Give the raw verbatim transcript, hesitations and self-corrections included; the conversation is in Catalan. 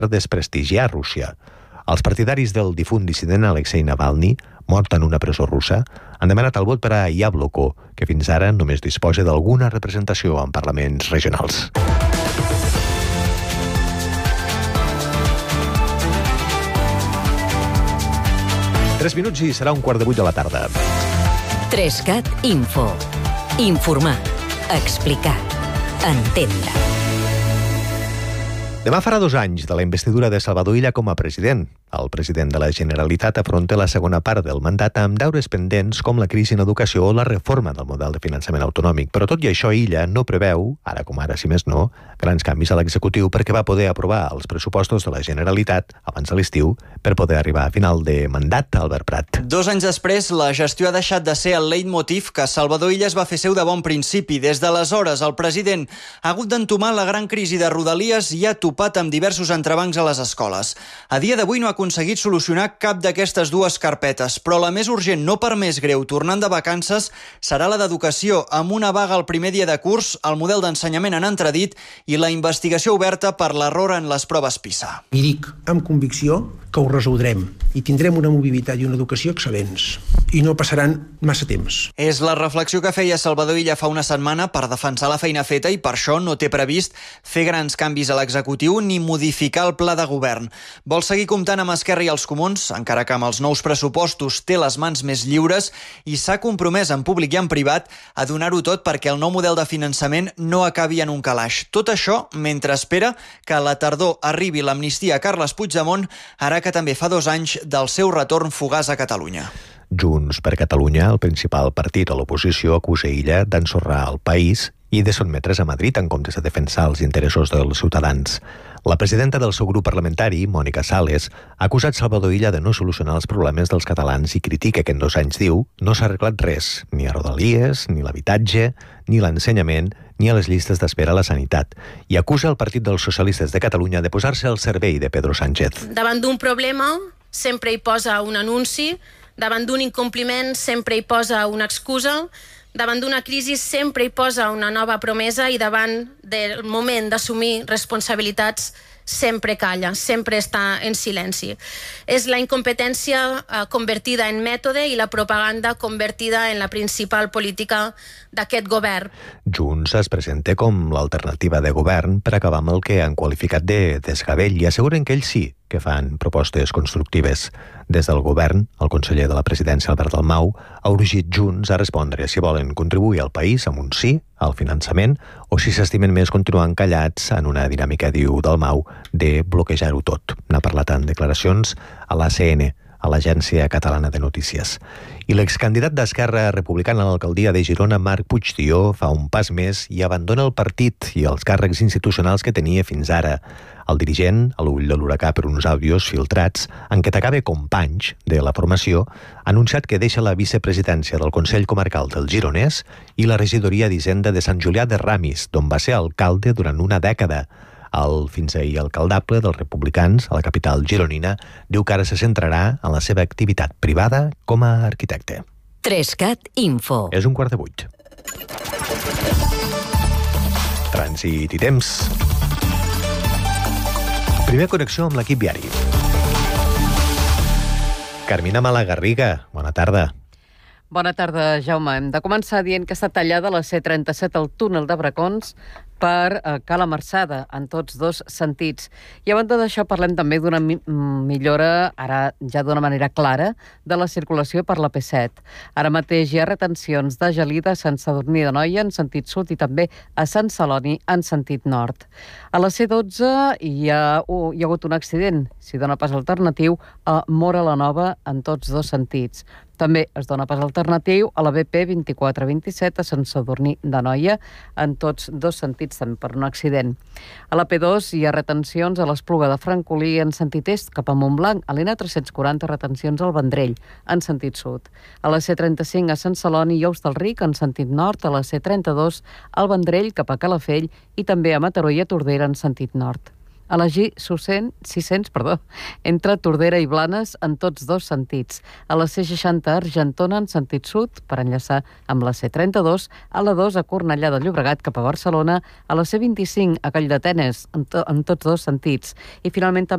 desprestigiar Rússia. Els partidaris del difunt dissident Alexei Navalny, mort en una presó russa, han demanat el vot per a Yabloko, que fins ara només disposa d'alguna representació en parlaments regionals. Tres minuts i serà un quart de vuit de la tarda. Trescat Info. Informar. Explicar. Entendre. Demà farà dos anys de la investidura de Salvador Illa com a president. El president de la Generalitat afronta la segona part del mandat amb deures pendents com la crisi en educació o la reforma del model de finançament autonòmic. Però tot i això, Illa no preveu, ara com ara si més no, grans canvis a l'executiu perquè va poder aprovar els pressupostos de la Generalitat abans de l'estiu per poder arribar a final de mandat a Albert Prat. Dos anys després, la gestió ha deixat de ser el leitmotiv que Salvador Illa es va fer seu de bon principi. Des d'aleshores, el president ha hagut d'entomar la gran crisi de Rodalies i ha topat amb diversos entrebancs a les escoles. A dia d'avui no ha aconseguit solucionar cap d'aquestes dues carpetes, però la més urgent, no per més greu, tornant de vacances, serà la d'educació, amb una vaga el primer dia de curs, el model d'ensenyament en entredit i la investigació oberta per l'error en les proves PISA. I dic amb convicció que ho resoldrem i tindrem una mobilitat i una educació excel·lents i no passaran massa temps. És la reflexió que feia Salvador Illa fa una setmana per defensar la feina feta i per això no té previst fer grans canvis a l'executiu ni modificar el pla de govern. Vol seguir comptant amb Esquerra i els Comuns, encara que amb els nous pressupostos té les mans més lliures i s'ha compromès en públic i en privat a donar-ho tot perquè el nou model de finançament no acabi en un calaix. Tot això mentre espera que a la tardor arribi l'amnistia a Carles Puigdemont, ara que també fa dos anys del seu retorn fugaç a Catalunya. Junts per Catalunya, el principal partit a l'oposició, acusa Illa d'ensorrar el país i de sotmetre's a Madrid en comptes de defensar els interessos dels ciutadans. La presidenta del seu grup parlamentari, Mònica Sales, ha acusat Salvador Illa de no solucionar els problemes dels catalans i critica que en dos anys, diu, no s'ha arreglat res, ni a Rodalies, ni l'habitatge, ni l'ensenyament, ni a les llistes d'espera a la sanitat. I acusa el Partit dels Socialistes de Catalunya de posar-se al servei de Pedro Sánchez. Davant d'un problema sempre hi posa un anunci, davant d'un incompliment sempre hi posa una excusa, davant d'una crisi sempre hi posa una nova promesa i davant del moment d'assumir responsabilitats sempre calla, sempre està en silenci. És la incompetència eh, convertida en mètode i la propaganda convertida en la principal política d'aquest govern. Junts es presenta com l'alternativa de govern per acabar amb el que han qualificat de desgavell i asseguren que ells sí que fan propostes constructives. Des del govern, el conseller de la presidència, Albert Dalmau, ha urgit Junts a respondre si volen contribuir al país amb un sí al finançament o si s'estimen més continuant callats en una dinàmica, diu Dalmau, de bloquejar-ho tot. N'ha parlat en declaracions a l'A C N, a l'Agència Catalana de Notícies. I l'excandidat d'Esquerra Republicana a l'alcaldia de Girona, Marc Puigdió, fa un pas més i abandona el partit i els càrrecs institucionals que tenia fins ara. El dirigent, a l'ull de l'huracà per uns àudios filtrats, en què t'acabe Companys, de la formació, ha anunciat que deixa la vicepresidència del Consell Comarcal del Gironès i la regidoria d'Hisenda de Sant Julià de Ramis, d'on va ser alcalde durant una dècada. El fins ahir alcaldable dels republicans a la capital gironina diu que ara se centrarà en la seva activitat privada com a arquitecte. Trescat Info. És un quart de vuit. Trànsit i temps. Primer connexió amb l'equip viari. Carmina Malagarriga, bona tarda. Bona tarda, Jaume. Hem de començar dient que està tallada la C trenta-set al túnel de Bracons per eh, Cala Marçada, en tots dos sentits. I a banda d'això parlem també d'una mi millora, ara ja d'una manera clara, de la circulació per la P set. Ara mateix hi ha retencions de Gelida a Sant Sadurní d'Anoia en sentit sud i també a Sant Celoni en sentit nord. A la C dotze hi ha, uh, hi ha hagut un accident, si dona pas alternatiu, a Móra la Nova en tots dos sentits. També es dona pas alternatiu a la B P vint-i-quatre vint-i-set a Sant Sadurní d'Anoia en tots dos sentits també per un accident. A la P dos hi ha retencions a l'Espluga de Francolí en sentit est cap a Montblanc, a l'N tres-cents quaranta retencions al Vendrell en sentit sud. A la C trenta-cinc a Sant Celoni i Hostalric en sentit nord, a la C trenta-dos al Vendrell cap a Calafell i també a Mataró i a Tordera en sentit nord. a la G sis cents, perdó, entre Tordera i Blanes en tots dos sentits, a la C seixanta a Argentona en sentit sud per enllaçar amb la C trenta-dos, a la dos a Cornellà de Llobregat cap a Barcelona, a la C vint-i-cinc a Calldetenes en, to en tots dos sentits i finalment també